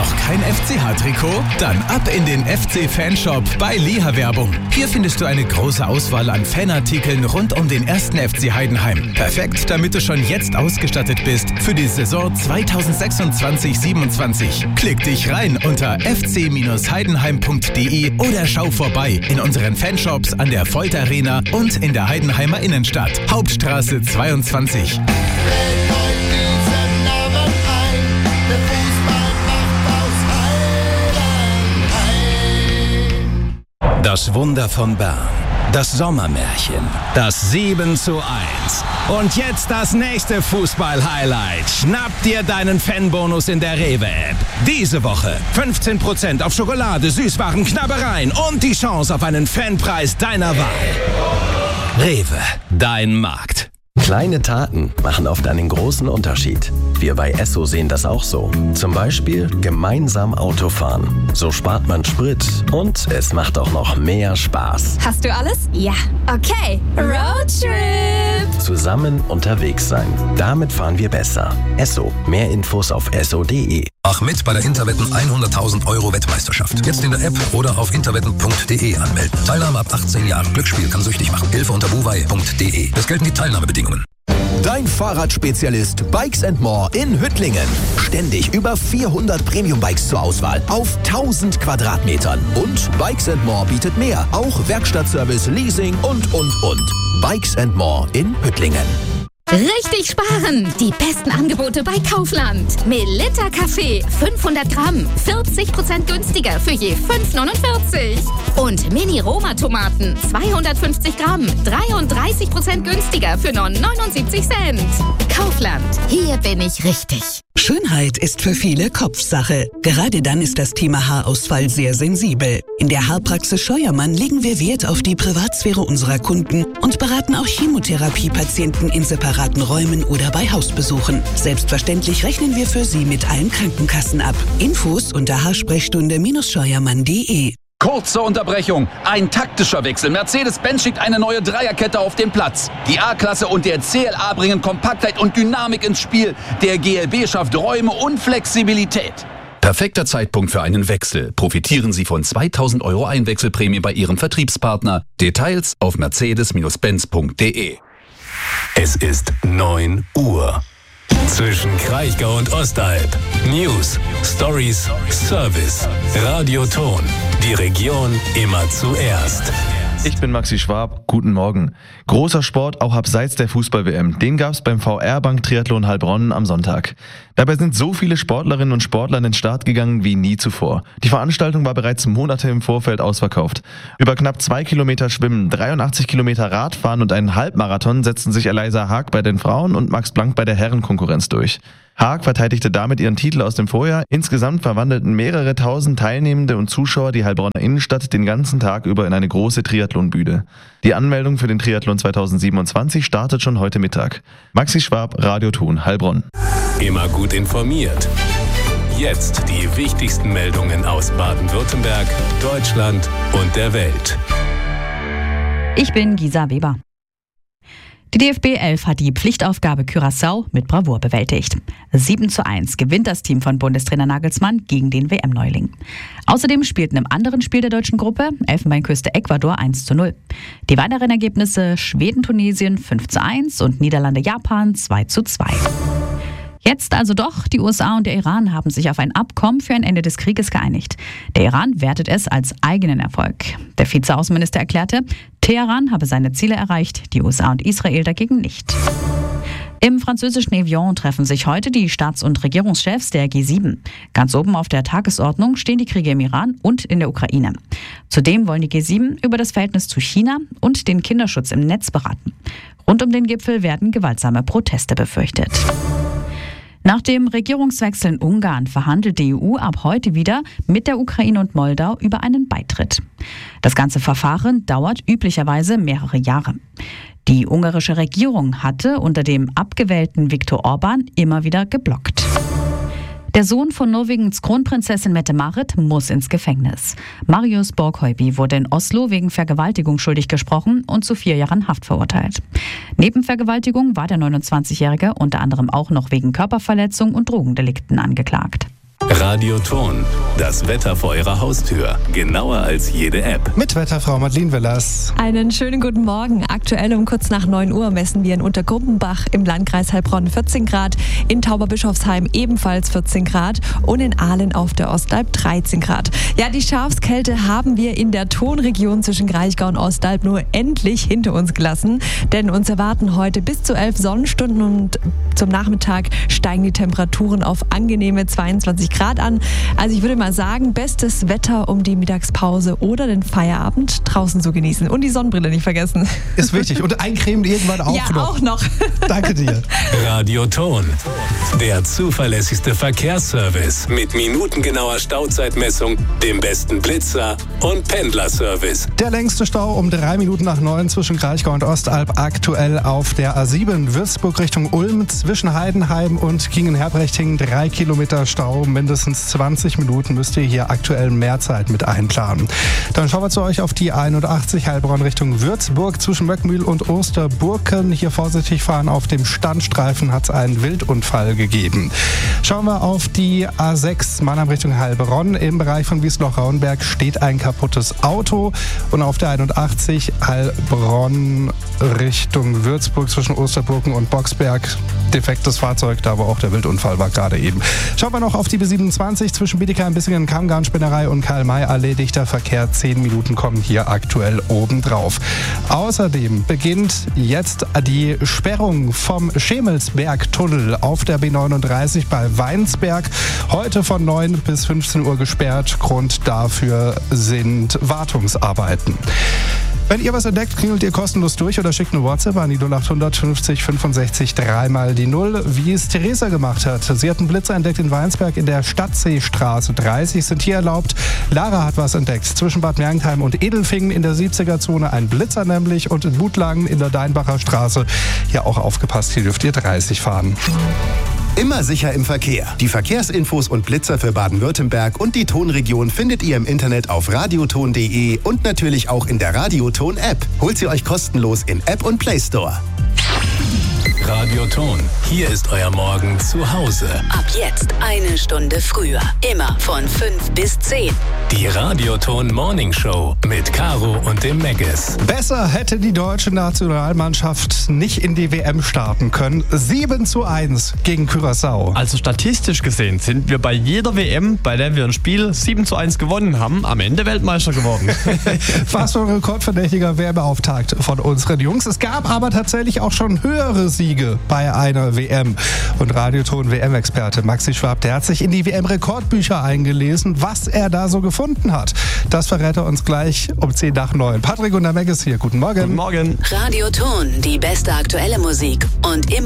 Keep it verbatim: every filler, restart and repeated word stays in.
Noch kein F C H-Trikot? Dann ab in den F C-Fanshop bei Liha Werbung. Hier findest du eine große Auswahl an Fanartikeln rund um den ersten F C Heidenheim. Perfekt, damit du schon jetzt ausgestattet bist für die Saison zweitausendsechsundzwanzig siebenundzwanzig. Klick dich rein unter f c Bindestrich heidenheim punkt d e oder schau vorbei in unseren Fanshops an der Volt Arena und in der Heidenheimer Innenstadt. Hauptstraße zweiundzwanzig. Das Wunder von Bern, das Sommermärchen, das sieben zu eins. Und jetzt das nächste Fußball-Highlight. Schnapp dir deinen Fanbonus in der Rewe-App. Diese Woche fünfzehn Prozent auf Schokolade, Süßwaren, Knabbereien und die Chance auf einen Fanpreis deiner Wahl. Rewe, dein Markt. Kleine Taten machen oft einen großen Unterschied. Wir bei Esso sehen das auch so. Zum Beispiel gemeinsam Auto fahren. So spart man Sprit und es macht auch noch mehr Spaß. Hast du alles? Ja. Okay. Roadtrip. Zusammen unterwegs sein. Damit fahren wir besser. Esso. Mehr Infos auf esso punkt de. Mach mit bei der Interwetten hunderttausend Euro Wettmeisterschaft. Jetzt in der App oder auf interwetten punkt de anmelden. Teilnahme ab achtzehn Jahren. Glücksspiel kann süchtig machen. Hilfe unter buwei punkt de. Es gelten die Teilnahmebedingungen. Dein Fahrradspezialist Bikes and More in Hüttlingen. Ständig über vierhundert Premium-Bikes zur Auswahl auf tausend Quadratmetern. Und Bikes and More bietet mehr. Auch Werkstattservice, Leasing und, und, und. Bikes and More in Hüttlingen. Richtig sparen! Die besten Angebote bei Kaufland. Melitta Kaffee, fünfhundert Gramm, vierzig Prozent günstiger für je fünf neunundvierzig. Und Mini-Roma-Tomaten, zweihundertfünfzig Gramm, dreiunddreißig Prozent günstiger für nur neunundsiebzig Cent. Kaufland, hier bin ich richtig. Schönheit ist für viele Kopfsache. Gerade dann ist das Thema Haarausfall sehr sensibel. In der Haarpraxis Scheuermann legen wir Wert auf die Privatsphäre unserer Kunden und beraten auch Chemotherapiepatienten in separaten Räumen oder bei Hausbesuchen. Selbstverständlich rechnen wir für Sie mit allen Krankenkassen ab. Infos unter haarsprechstunde scheuermann punkt de. Kurze Unterbrechung. Ein taktischer Wechsel. Mercedes-Benz schickt eine neue Dreierkette auf den Platz. Die A-Klasse und der C L A bringen Kompaktheit und Dynamik ins Spiel. Der G L B schafft Räume und Flexibilität. Perfekter Zeitpunkt für einen Wechsel. Profitieren Sie von zweitausend Euro Einwechselprämie bei Ihrem Vertriebspartner. Details auf mercedes Benz punkt de. Es ist neun Uhr. Zwischen Kraichgau und Ostalb. News, Stories, Service, Radioton. Die Region immer zuerst. Ich bin Maxi Schwab, guten Morgen. Großer Sport auch abseits der Fußball-W M. Den gab's beim V R-Bank Triathlon Heilbronn am Sonntag. Dabei sind so viele Sportlerinnen und Sportler an den Start gegangen wie nie zuvor. Die Veranstaltung war bereits Monate im Vorfeld ausverkauft. Über knapp zwei Kilometer Schwimmen, dreiundachtzig Kilometer Radfahren und einen Halbmarathon setzten sich Eliza Haag bei den Frauen und Max Blank bei der Herrenkonkurrenz durch. Haag verteidigte damit ihren Titel aus dem Vorjahr. Insgesamt verwandelten mehrere tausend Teilnehmende und Zuschauer die Heilbronner Innenstadt den ganzen Tag über in eine große Triathlonbühne. Die Anmeldung für den Triathlon zweitausendsiebenundzwanzig startet schon heute Mittag. Maxi Schwab, Radioton, Heilbronn. Immer gut informiert. Jetzt die wichtigsten Meldungen aus Baden-Württemberg, Deutschland und der Welt. Ich bin Gisa Weber. Die D F B elf hat die Pflichtaufgabe Curaçao mit Bravour bewältigt. sieben zu eins gewinnt das Team von Bundestrainer Nagelsmann gegen den W M-Neuling. Außerdem spielten im anderen Spiel der deutschen Gruppe Elfenbeinküste Ecuador eins zu null. Die weiteren Ergebnisse Schweden-Tunesien fünf zu eins und Niederlande-Japan zwei zu zwei. Jetzt also doch, die U S A und der Iran haben sich auf ein Abkommen für ein Ende des Krieges geeinigt. Der Iran wertet es als eigenen Erfolg. Der Vizeaußenminister erklärte, Teheran habe seine Ziele erreicht, die U S A und Israel dagegen nicht. Im französischen Evian treffen sich heute die Staats- und Regierungschefs der G sieben. Ganz oben auf der Tagesordnung stehen die Kriege im Iran und in der Ukraine. Zudem wollen die G sieben über das Verhältnis zu China und den Kinderschutz im Netz beraten. Rund um den Gipfel werden gewaltsame Proteste befürchtet. Nach dem Regierungswechsel in Ungarn verhandelt die E U ab heute wieder mit der Ukraine und Moldau über einen Beitritt. Das ganze Verfahren dauert üblicherweise mehrere Jahre. Die ungarische Regierung hatte unter dem abgewählten Viktor Orban immer wieder geblockt. Der Sohn von Norwegens Kronprinzessin Mette-Marit muss ins Gefängnis. Marius Borghøiby wurde in Oslo wegen Vergewaltigung schuldig gesprochen und zu vier Jahren Haft verurteilt. Neben Vergewaltigung war der neunundzwanzigjährige unter anderem auch noch wegen Körperverletzung und Drogendelikten angeklagt. Radioton, das Wetter vor Ihrer Haustür. Genauer als jede App. Mit Wetterfrau Madeleine Willers. Einen schönen guten Morgen. Aktuell um kurz nach neun Uhr messen wir in Untergrumpenbach im Landkreis Heilbronn vierzehn Grad, in Tauberbischofsheim ebenfalls vierzehn Grad und in Ahlen auf der Ostalb dreizehn Grad. Ja, die Schafskälte haben wir in der Tonregion zwischen Kraichgau und Ostalb nur endlich hinter uns gelassen, denn uns erwarten heute bis zu elf Sonnenstunden und zum Nachmittag steigen die Temperaturen auf angenehme zweiundzwanzig Grad an. Also ich würde mal sagen, bestes Wetter, um die Mittagspause oder den Feierabend draußen zu genießen. Und die Sonnenbrille nicht vergessen. Ist wichtig. Und eincremen irgendwann auch ja, noch. Ja, auch noch. Danke dir. Radioton, der zuverlässigste Verkehrsservice mit minutengenauer Stauzeitmessung, dem besten Blitzer und Pendlerservice. Der längste Stau um drei Minuten nach neun zwischen Kraichgau und Ostalb, aktuell auf der A sieben Würzburg Richtung Ulm zwischen Heidenheim und Kingen-Herbrechting. Drei Kilometer Stau, mindestens zwanzig Minuten müsst ihr hier aktuell mehr Zeit mit einplanen. Dann schauen wir zu euch auf die einundachtzig Heilbronn Richtung Würzburg zwischen Möckmühl und Osterburken. Hier vorsichtig fahren, auf dem Standstreifen hat es einen Wildunfall gegeben. Schauen wir auf die A sechs Mannheim Richtung Heilbronn. Im Bereich von Wiesloch-Rauenberg steht ein kaputtes Auto und auf der einundachtzig Heilbronn Richtung Würzburg zwischen Osterburken und Boxberg defektes Fahrzeug, da wo auch der Wildunfall war gerade eben. Schauen wir noch auf die B siebenundzwanzig zwischen Bietigheim, Bissingen, Kammgarnspinnerei und Karl-May-Allee. Dichter Verkehr, zehn Minuten kommen hier aktuell obendrauf. Außerdem beginnt jetzt die Sperrung vom Schemelsberg-Tunnel auf der B neununddreißig bei Weinsberg. Heute von neun bis fünfzehn Uhr gesperrt. Grund dafür sind Wartungsarbeiten. Wenn ihr was entdeckt, klingelt ihr kostenlos durch oder schickt eine WhatsApp an die null acht hundert fünfzig fünfundsechzig dreimal die null, wie es Theresa gemacht hat. Sie hat einen Blitzer entdeckt in Weinsberg in der Stadtseestraße. dreißig sind hier erlaubt. Lara hat was entdeckt zwischen Bad Mergentheim und Edelfingen in der siebziger-Zone. Ein Blitzer nämlich und in Butlangen in der Deinbacher Straße. Hier auch aufgepasst, hier dürft ihr dreißig fahren. Immer sicher im Verkehr. Die Verkehrsinfos und Blitzer für Baden-Württemberg und die Tonregion findet ihr im Internet auf radioton punkt de und natürlich auch in der Radioton-App. Holt sie euch kostenlos in App und Play Store. Radioton, hier ist euer Morgen zu Hause. Ab jetzt eine Stunde früher. Immer von fünf bis zehn. Die Radioton Morning Show mit Caro und dem Megges. Besser hätte die deutsche Nationalmannschaft nicht in die W M starten können. sieben zu eins gegen Curaçao. Also statistisch gesehen sind wir bei jeder W M, bei der wir ein Spiel sieben zu eins gewonnen haben, am Ende Weltmeister geworden. Fast so ein rekordverdächtiger Werbeauftakt von unseren Jungs. Es gab aber tatsächlich auch schon höhere Siege bei einer W M. Und Radioton-W M-Experte Maxi Schwab, der hat sich in die W M-Rekordbücher eingelesen, was er da so gefunden hat. Das verrät er uns gleich um zehn nach neun. Patrick und der Megges hier. Guten Morgen. Guten Morgen. Radioton, die beste aktuelle Musik und immer